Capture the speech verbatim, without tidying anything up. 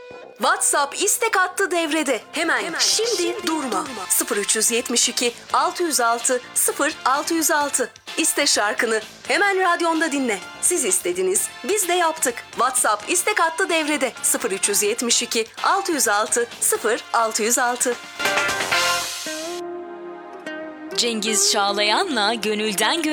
WhatsApp istek hattı devrede. Hemen, Hemen şimdi, şimdi durma. durma. sıfır üç yetmiş iki altı yüz altı sıfır altı yüz altı. İste şarkını hemen radyonda dinle. Siz istediniz, biz de yaptık. WhatsApp istek hattı devrede. sıfır üç yetmiş iki altı yüz altı sıfır altı yüz altı. Cengiz Çağlayan'la Gönülden Gönüle